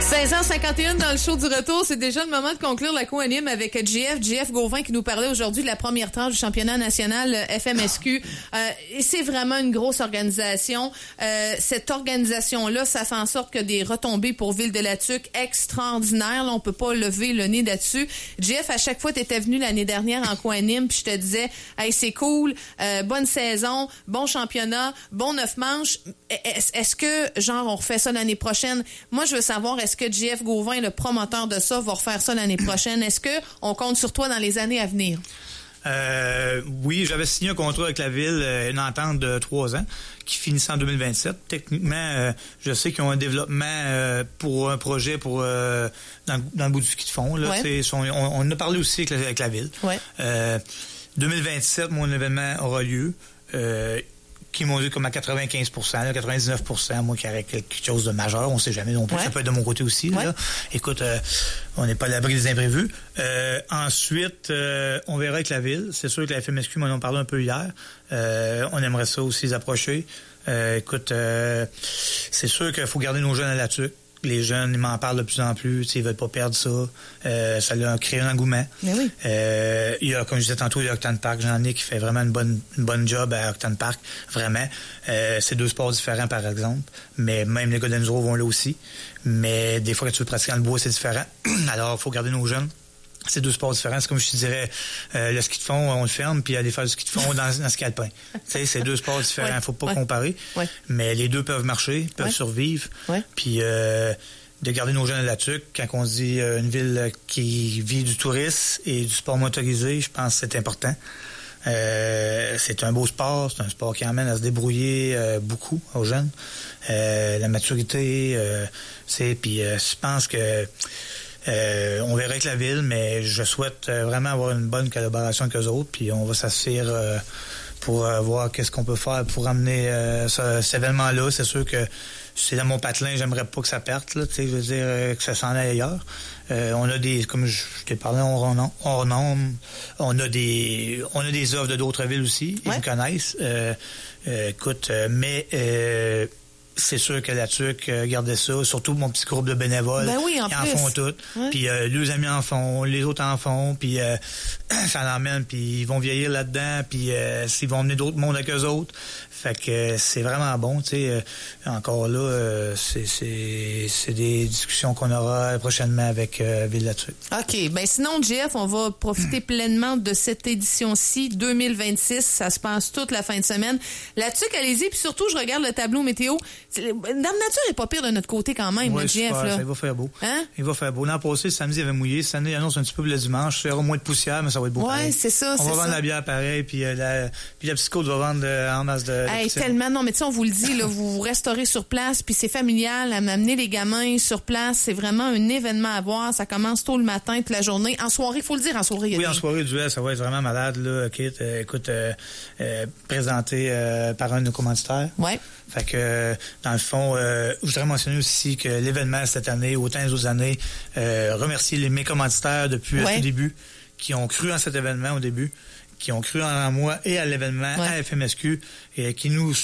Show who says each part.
Speaker 1: 16h51 dans le show du retour. C'est déjà le moment de conclure la co-anime avec JF Gauvin qui nous parlait aujourd'hui de la première tranche du championnat national FMSQ. Et c'est vraiment une grosse organisation. Cette organisation-là, ça fait en sorte que des retombées pour Ville-de-la-Tuque extraordinaires. Là, on peut pas lever le nez là-dessus. JF, à chaque fois, tu étais venu l'année dernière en co-anime puis je te disais, hey, c'est cool, bonne saison, bon championnat, bon 9 manches. Est-ce que, genre, on refait ça l'année prochaine? Moi, je veux savoir, est-ce que JF Gauvin, le promoteur de ça, va refaire ça l'année prochaine? Est-ce qu'on compte sur toi dans les années à venir?
Speaker 2: Oui, j'avais signé un contrat avec la Ville, une entente de 3 ans qui finissait en 2027. Techniquement, je sais qu'ils ont un développement pour un projet dans le bout du ski de fond. Là, ouais. On en a parlé aussi avec la Ville. Ouais. 2027, mon événement aura lieu. Qui m'ont dit comme à 95%, là, 99%, moi, qu'il y aurait quelque chose de majeur, on sait jamais non plus. Ouais. Ça peut être de mon côté aussi. Ouais. Là. Écoute, on n'est pas à l'abri des imprévus. Ensuite, on verra avec la Ville. C'est sûr que la FMSQ m'en ont parlé un peu hier. On aimerait ça aussi les approcher. Écoute, c'est sûr qu'il faut garder nos jeunes à la tuque. Les jeunes, ils m'en parlent de plus en plus, ils veulent pas perdre ça. Ça leur a créé un engouement.
Speaker 1: Mais oui.
Speaker 2: Il y a, comme je disais tantôt, il y a Octane Park, Jean-Nic qui fait vraiment une bonne job à Octane Park, vraiment. C'est 2 sports différents, par exemple, mais même les gars d'Enduro vont là aussi. Mais des fois, quand tu veux pratiquer dans le bois, c'est différent. Alors, il faut garder nos jeunes. C'est 2 sports différents. C'est comme je te dirais, le ski de fond, on le ferme, puis aller faire du ski de fond dans le ski alpin. Tu sais, c'est 2 sports différents. Ouais. Faut pas comparer. Ouais. Mais les 2 peuvent marcher, peuvent survivre. Ouais. Puis de garder nos jeunes à la tuque, quand on se dit une ville qui vit du tourisme et du sport motorisé, je pense que c'est important. C'est un beau sport, c'est un sport qui amène à se débrouiller beaucoup aux jeunes. La maturité, puis je pense que on verra avec la Ville, mais je souhaite vraiment avoir une bonne collaboration avec eux autres, puis on va s'asseoir pour voir qu'est-ce qu'on peut faire pour amener cet événement-là. C'est sûr que c'est dans mon patelin, j'aimerais pas que ça parte, là, tu sais, je veux dire que ça s'en aille ailleurs. On a des, comme je t'ai parlé hors norme, on a des offres de d'autres villes aussi, ils me connaissent. Écoute, mais c'est sûr que la TUC gardait ça, surtout mon petit groupe de bénévoles.
Speaker 1: Ben oui,
Speaker 2: ils en font tout. Ouais. Puis les amis en font, les autres en font, puis ça l'emmène, puis ils vont vieillir là-dedans, puis s'ils vont emmener d'autres mondes avec eux autres. Fait que c'est vraiment bon, tu sais. Encore là, c'est des discussions qu'on aura prochainement avec Ville-la-Tuque.
Speaker 1: OK. Ben sinon, Jeff, on va profiter pleinement de cette édition-ci, 2026. Ça se passe toute la fin de semaine. La Tuque, allez-y. Puis surtout, je regarde le tableau météo. Dame Nature est pas pire de notre côté quand même,
Speaker 2: oui,
Speaker 1: Jeff.
Speaker 2: Là. Ça va faire beau. Hein? Il va faire beau. L'an passé, samedi, il avait mouillé. Cette année, il annonce un petit peu le dimanche. Il y aura moins de poussière, mais ça va être beau.
Speaker 1: Oui, c'est ça.
Speaker 2: On va vendre la bière pareil, puis la petite côte va vendre en masse de
Speaker 1: tellement. Non, mais tu sais, on vous le dit, là, vous restaurez sur place, puis c'est familial, à amener les gamins sur place. C'est vraiment un événement à voir. Ça commence tôt le matin, toute la journée. En soirée, il faut le dire, en soirée.
Speaker 2: Oui, en soirée, duel, ça va être vraiment malade, là. Écoute, présenté par un de nos commanditaires.
Speaker 1: Ouais.
Speaker 2: Fait que, dans le fond, je voudrais mentionner aussi que l'événement cette année, autant les autres années, remercier mes commanditaires depuis le tout début, qui ont cru en cet événement au début, qui ont cru en moi et à l'événement à FMSQ, et qui nous